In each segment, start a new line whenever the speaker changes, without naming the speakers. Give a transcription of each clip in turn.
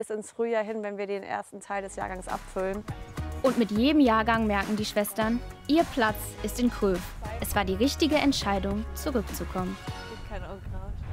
Bis ins Frühjahr hin, wenn wir den ersten Teil des Jahrgangs abfüllen.
Und mit jedem Jahrgang merken die Schwestern, ihr Platz ist in Kröv. Es war die richtige Entscheidung, zurückzukommen.
Gibt kein Unkraut.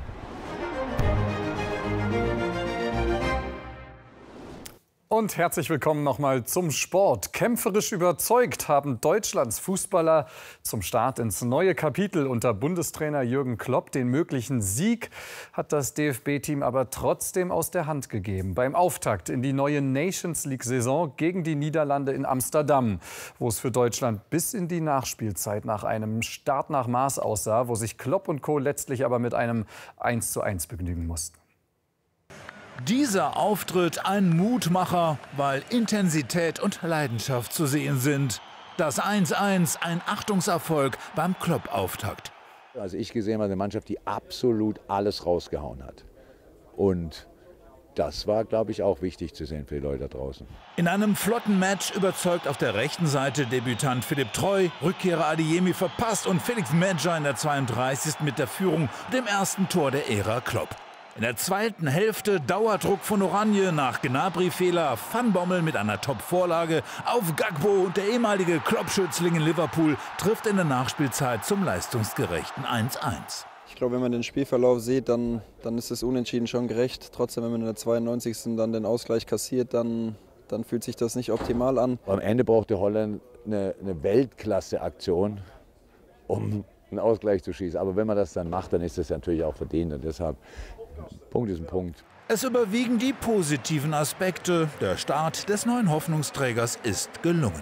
Und herzlich willkommen nochmal zum Sport. Kämpferisch überzeugt haben Deutschlands Fußballer zum Start ins neue Kapitel unter Bundestrainer Jürgen Klopp. Den möglichen Sieg hat das DFB-Team aber trotzdem aus der Hand gegeben. Beim Auftakt in die neue Nations-League-Saison gegen die Niederlande in Amsterdam, wo es für Deutschland bis in die Nachspielzeit nach einem Start nach Maß aussah, wo sich Klopp und Co. letztlich aber mit einem 1:1 begnügen mussten.
Dieser Auftritt ein Mutmacher, weil Intensität und Leidenschaft zu sehen sind. Das 1:1, ein Achtungserfolg beim Klopp-Auftakt.
Also ich gesehen habe eine Mannschaft, die absolut alles rausgehauen hat. Und das war, glaube ich, auch wichtig zu sehen für die Leute da draußen.
In einem flotten Match überzeugt auf der rechten Seite Debütant Philipp Treu, Rückkehrer Adeyemi verpasst und Felix Metscher in der 32. mit der Führung, dem ersten Tor der Ära Klopp. In der zweiten Hälfte Dauerdruck von Oranje nach Gnabry-Fehler, Van Bommel mit einer Top-Vorlage auf Gakpo und der ehemalige Klopp-Schützling in Liverpool trifft in der Nachspielzeit zum leistungsgerechten 1:1.
Ich glaube, wenn man den Spielverlauf sieht, dann ist es unentschieden schon gerecht. Trotzdem, wenn man in der 92. dann den Ausgleich kassiert, dann fühlt sich das nicht optimal an.
Am Ende brauchte Holland eine Weltklasse-Aktion, um einen Ausgleich zu schießen. Aber wenn man das dann macht, dann ist das natürlich auch verdient. Und deshalb, Punkt ist ein Punkt.
Es überwiegen die positiven Aspekte. Der Start des neuen Hoffnungsträgers ist gelungen.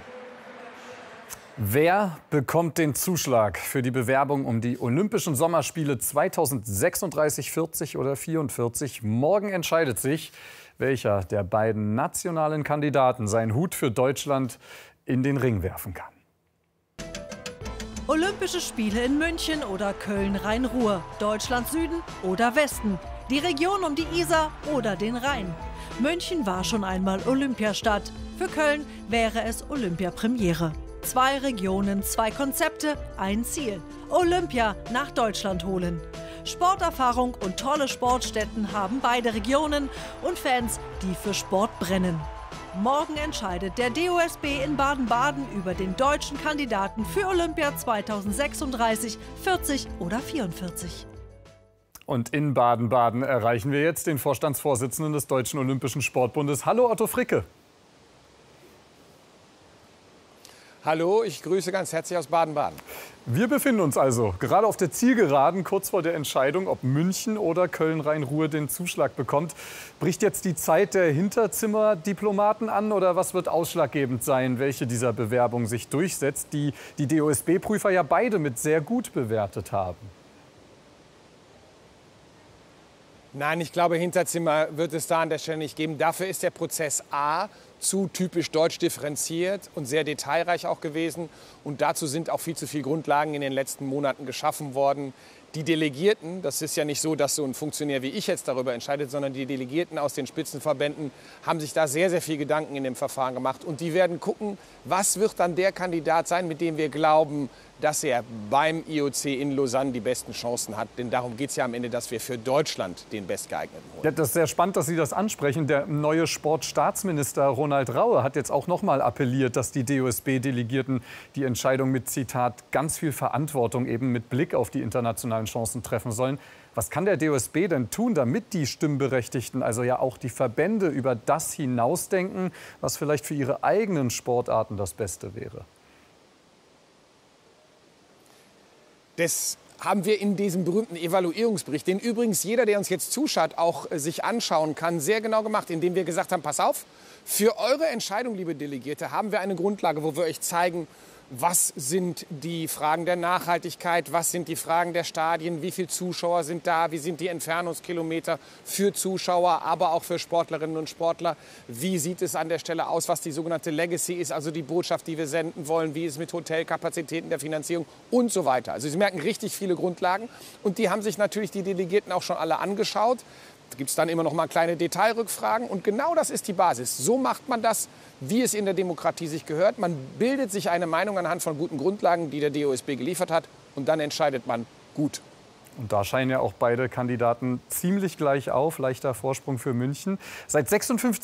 Wer bekommt den Zuschlag für die Bewerbung um die Olympischen Sommerspiele 2036, 40 oder 44? Morgen entscheidet sich, welcher der beiden nationalen Kandidaten seinen Hut für Deutschland in den Ring werfen kann.
Olympische Spiele in München oder Köln-Rhein-Ruhr, Deutschland Süden oder Westen, die Region um die Isar oder den Rhein. München war schon einmal Olympiastadt. Für Köln wäre es Olympiapremiere. 2 Regionen, 2 Konzepte, ein Ziel: Olympia nach Deutschland holen. Sporterfahrung und tolle Sportstätten haben beide Regionen und Fans, die für Sport brennen. Morgen entscheidet der DOSB in Baden-Baden über den deutschen Kandidaten für Olympia 2036, 40 oder 44.
Und in Baden-Baden erreichen wir jetzt den Vorstandsvorsitzenden des Deutschen Olympischen Sportbundes. Hallo Otto Fricke.
Hallo, ich grüße ganz herzlich aus Baden-Baden.
Wir befinden uns also gerade auf der Zielgeraden, kurz vor der Entscheidung, ob München oder Köln-Rhein-Ruhr den Zuschlag bekommt. Bricht jetzt die Zeit der Hinterzimmerdiplomaten an oder was wird ausschlaggebend sein, welche dieser Bewerbung sich durchsetzt, die die DOSB-Prüfer ja beide mit sehr gut bewertet haben?
Nein, ich glaube, Hinterzimmer wird es da an der Stelle nicht geben. Dafür ist der Prozess A zu typisch deutsch differenziert und sehr detailreich auch gewesen. Und dazu sind auch viel zu viele Grundlagen in den letzten Monaten geschaffen worden. Die Delegierten, das ist ja nicht so, dass so ein Funktionär wie ich jetzt darüber entscheidet, sondern die Delegierten aus den Spitzenverbänden haben sich da sehr, sehr viel Gedanken in dem Verfahren gemacht. Und die werden gucken, was wird dann der Kandidat sein, mit dem wir glauben, dass er beim IOC in Lausanne die besten Chancen hat. Denn darum geht es ja am Ende, dass wir für Deutschland den Bestgeeigneten holen.
Ja, das ist sehr spannend, dass Sie das ansprechen. Der neue Sportstaatsminister Ronald Raue hat jetzt auch noch mal appelliert, dass die DOSB-Delegierten die Entscheidung mit, Zitat, ganz viel Verantwortung eben mit Blick auf die internationalen Chancen treffen sollen. Was kann der DOSB denn tun, damit die Stimmberechtigten, also ja auch die Verbände, über das hinausdenken, was vielleicht für ihre eigenen Sportarten das Beste wäre?
Das haben wir in diesem berühmten Evaluierungsbericht, den übrigens jeder, der uns jetzt zuschaut, auch sich anschauen kann, sehr genau gemacht, indem wir gesagt haben, pass auf, für eure Entscheidung, liebe Delegierte, haben wir eine Grundlage, wo wir euch zeigen, was sind die Fragen der Nachhaltigkeit, was sind die Fragen der Stadien, wie viele Zuschauer sind da, wie sind die Entfernungskilometer für Zuschauer, aber auch für Sportlerinnen und Sportler, wie sieht es an der Stelle aus, was die sogenannte Legacy ist, also die Botschaft, die wir senden wollen, wie ist es mit Hotelkapazitäten der Finanzierung und so weiter. Also Sie merken richtig viele Grundlagen und die haben sich natürlich die Delegierten auch schon alle angeschaut. Da gibt es dann immer noch mal kleine Detailrückfragen und genau das ist die Basis. So macht man das, wie es in der Demokratie sich gehört. Man bildet sich eine Meinung anhand von guten Grundlagen, die der DOSB geliefert hat und dann entscheidet man gut.
Und da scheinen ja auch beide Kandidaten ziemlich gleich auf. Leichter Vorsprung für München. Seit 56